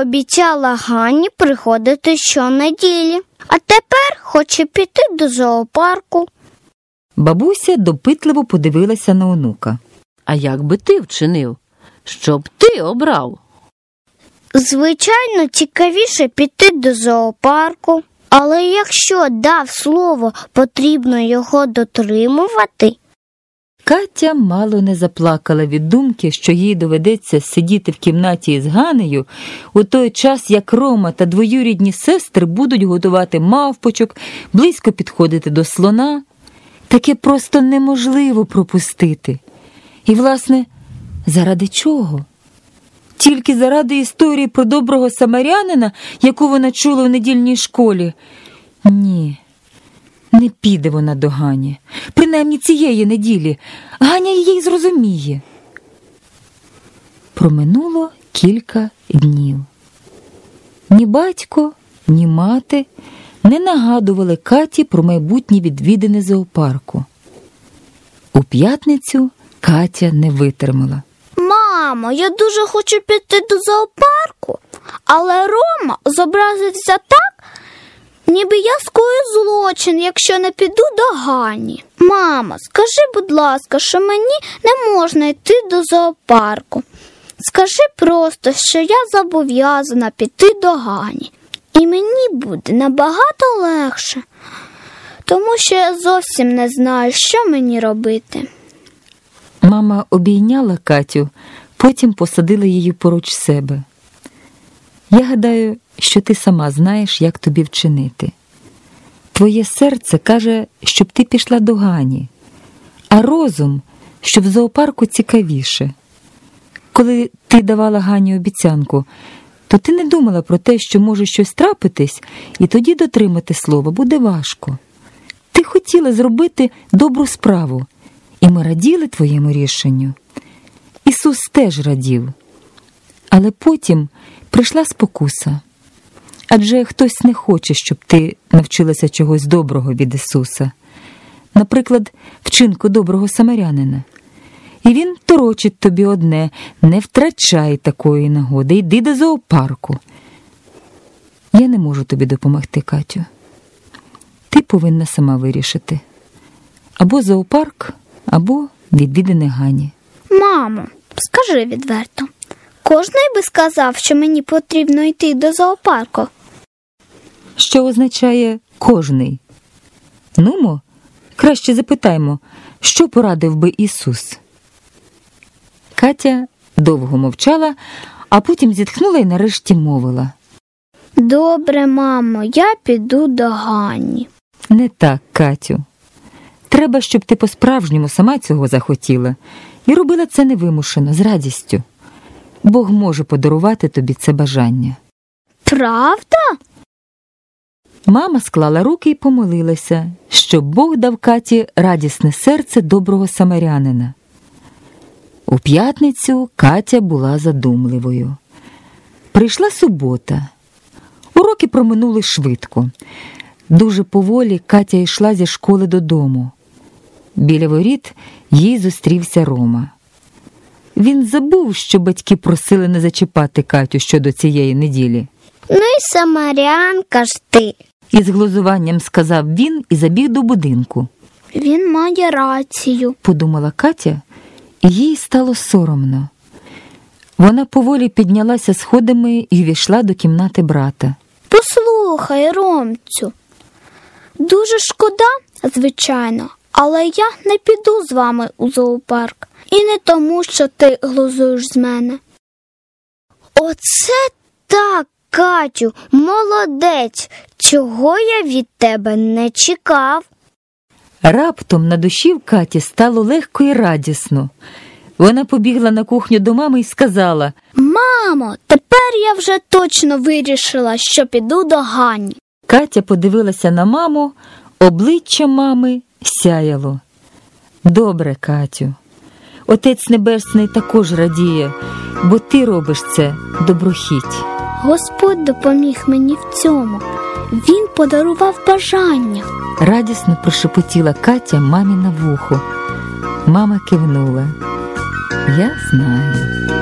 пообіцяла Ганні приходити щонеділі, а тепер хоче піти до зоопарку. Бабуся допитливо подивилася на онука. А як би ти вчинив? Що б ти обрав? Звичайно, цікавіше піти до зоопарку. Але якщо дав слово, потрібно його дотримувати. Катя мало не заплакала від думки, що їй доведеться сидіти в кімнаті із Ганею у той час, як Рома та двоюрідні сестри будуть готувати мавпочок, близько підходити до слона. Таке просто неможливо пропустити. І, власне, заради чого? Тільки заради історії про доброго самарянина, яку вона чула в недільній школі? Ні, не піде вона до Гані. Принаймні цієї неділі. Ганя її зрозуміє. Проминуло кілька днів. Ні батько, ні мати не нагадували Каті про майбутні відвідини зоопарку. У п'ятницю Катя не витримала. Мамо, я дуже хочу піти до зоопарку, але Рома зобразився так, ніби я скою злочин, якщо не піду до Гані. Мамо, скажи, будь ласка, що мені не можна йти до зоопарку. Скажи просто, що я зобов'язана піти до Гані. І мені буде набагато легше, тому що я зовсім не знаю, що мені робити. Мама обійняла Катю, потім посадила її поруч себе. Я гадаю, що ти сама знаєш, як тобі вчинити. Твоє серце каже, щоб ти пішла до Гані, а розум, що в зоопарку цікавіше. Коли ти давала Гані обіцянку, то ти не думала про те, що може щось трапитись, і тоді дотримати слова буде важко. Ти хотіла зробити добру справу, і ми раділи твоєму рішенню. Ісус теж радів. Але потім прийшла спокуса. Адже хтось не хоче, щоб ти навчилася чогось доброго від Ісуса. Наприклад, вчинку доброго самарянина. І він торочить тобі одне: не втрачай такої нагоди, йди до зоопарку. Я не можу тобі допомогти, Катю. Ти повинна сама вирішити. Або зоопарк, або відвідини Гані. Мамо, скажи відверто, кожний би сказав, що мені потрібно йти до зоопарку? Що означає «кожний»? Нумо, краще запитаймо, що порадив би Ісус? Катя довго мовчала, а потім зітхнула і нарешті мовила. Добре, мамо, я піду до Гані. Не так, Катю. Треба, щоб ти по-справжньому сама цього захотіла. І робила це невимушено, з радістю. Бог може подарувати тобі це бажання. Правда? Мама склала руки і помолилася, щоб Бог дав Каті радісне серце доброго самарянина. У п'ятницю Катя була задумливою. Прийшла субота. Уроки проминули швидко. Дуже поволі Катя йшла зі школи додому. Біля воріт їй зустрівся Рома. Він забув, що батьки просили не зачіпати Катю щодо цієї неділі. Ну і самарянка ж ти. Із глузуванням сказав він і забіг до будинку. Він має рацію, подумала Катя, і їй стало соромно. Вона поволі піднялася сходами і увійшла до кімнати брата. Послухай, Ромцю, дуже шкода, звичайно, але я не піду з вами у зоопарк. І не тому, що ти глузуєш з мене. Оце так, Катю, молодець, чого я від тебе не чекав. Раптом на душі в Каті стало легко і радісно. Вона побігла на кухню до мами і сказала: Мамо, тепер я вже точно вирішила, що піду до Гані. Катя подивилася на маму, обличчя мами сяяло. Добре, Катю. Отець Небесний також радіє, бо ти робиш це доброхіть. Господь допоміг мені в цьому. Він подарував бажання. Радісно прошепотіла Катя мамі на вухо. Мама кивнула. Я знаю.